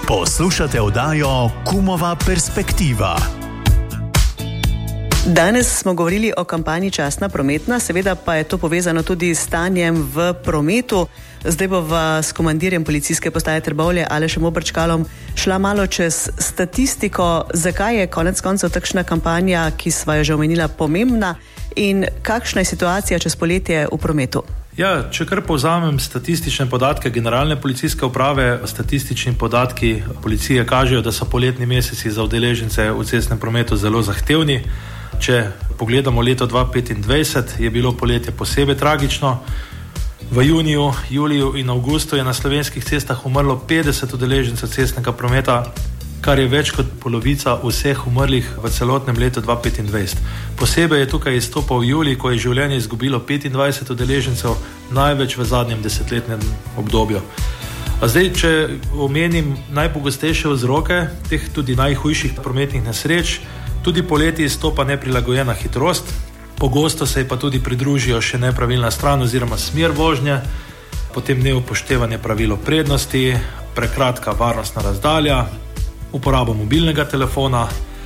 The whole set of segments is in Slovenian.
Poslušate oddajo Kumova perspektiva. Danes smo govorili o kampanji Častna prometna, seveda pa je to povezano tudi s stanjem v prometu. Zdaj bova s komandirjem policijske postaje Trbovlje Alešem Obrčkalom šla malo čez statistiko, zakaj je konec koncev takšna kampanja, ki sva jo že omenila, pomembna in kakšna je situacija čez poletje v prometu. Ja, če kar povzamem statistične podatke Generalne policijske uprave, statistični podatki policije kažejo, da so poletni meseci za udeležence v cestnem prometu zelo zahtevni. Če pogledamo leto 2025, je bilo poletje posebej tragično. V juniju, juliju in avgustu je na slovenskih cestah umrlo 50 udeležencev cestnega prometa, kar je več kot polovica vseh umrlih v celotnem letu 2025. Posebej je tukaj izstopal julij, ko je življenje izgubilo 25 udeležencev, največ v zadnjem desetletnem obdobju. A zdaj, če omenim najpogostejše vzroke teh tudi najhujših prometnih nesreč, tudi poleti izstopa neprilagojena hitrost, pogosto se pa tudi pridružijo še nepravilna stran oziroma smer vožnje, potem neupoštevanje pravil prednosti, prekratka varnostna razdalja, uporabo mobilnega telefona,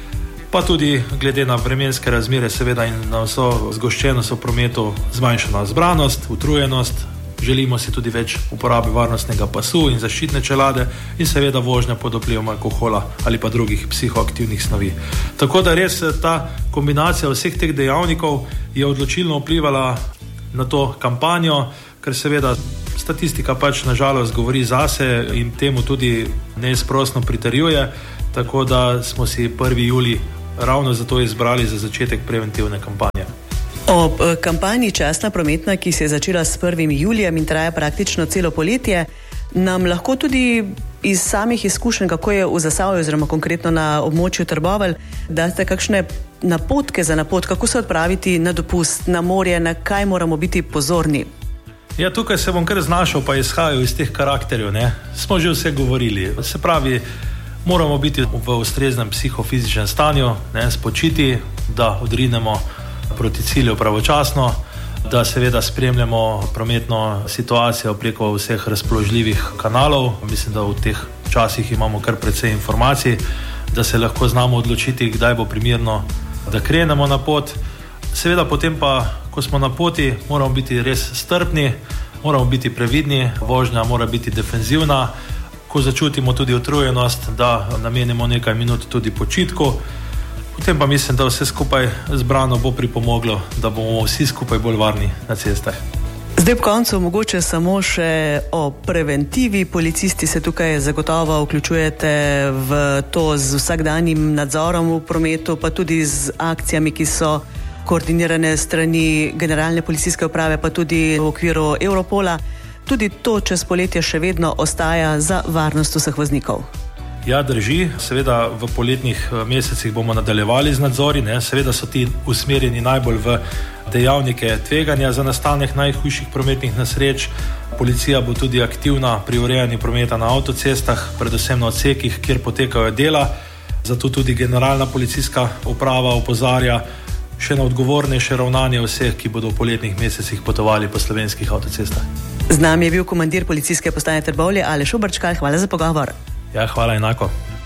pa tudi glede na vremenske razmere seveda in na vso zgoščenost v prometu zmanjšana zbranost, utrujenost, želimo si tudi več uporabe varnostnega pasu in zaščitne čelade in seveda vožnja pod vplivom alkohola ali pa drugih psihoaktivnih snovi. Tako da res ta kombinacija vseh teh dejavnikov je odločilno vplivala na to kampanjo, ker seveda statistika pač nažalost govori zase in temu tudi neizprosno pritrjuje, tako da smo si 1. julij ravno zato izbrali za začetek preventivne kampanje. Ob kampanji Častna prometna, ki se je začela s 1. julijem in traja praktično celo poletje, nam lahko tudi iz samih izkušenj, kako je v Zasavju oziroma konkretno na območju Trbovelj, date kakšne napotke za napot, kako se odpraviti na dopust, na morje, na kaj moramo biti pozorni? Ja, tukaj se bom kar znašel, pa izhajal iz teh karakterjev, ne. Smo že vse govorili. Se pravi, moramo biti v ustreznem psihofizičnem stanju, ne, spočiti, da odrinemo proti cilju pravočasno, da seveda spremljamo prometno situacijo preko vseh razpoložljivih kanalov. Mislim, da v teh časih imamo kar precej informacij, da se lahko znamo odločiti, kdaj bo primerno, da krenemo na pot. Seveda potem pa, ko smo na poti, moramo biti res strpni, moramo biti previdni, vožnja mora biti defenzivna. Ko začutimo tudi utrujenost, da namenimo nekaj minut tudi počitku. Potem pa mislim, da vse skupaj zbrano bo pripomoglo, da bomo vsi skupaj bolj varni na cestah. Zdaj ob koncu mogoče samo še o preventivi. Policisti se tukaj zagotovo vključujete v to z vsakdanjim nadzorom v prometu, pa tudi z akcijami, ki so koordinirane strani Generalne policijske uprave, pa tudi v okviru Europola. Tudi to čez poletje še vedno ostaja za varnost vseh voznikov. Ja, drži. Seveda v poletnih mesecih bomo nadaljevali z nadzori, ne. Seveda so ti usmerjeni najbolj v dejavnike tveganja za nastanek najhujših prometnih nesreč. Policija bo tudi aktivna pri urejanju prometa na avtocestah, predvsem na odsekih, kjer potekajo dela. Zato tudi Generalna policijska uprava opozarja še na odgovornejše ravnanje vseh, ki bodo v poletnih mesecih potovali po slovenskih avtocestah. Z nami je bil komandir policijske postaje Trbovlje Aleš Obrčkal. Hvala za pogovor. Ja, hvala enako.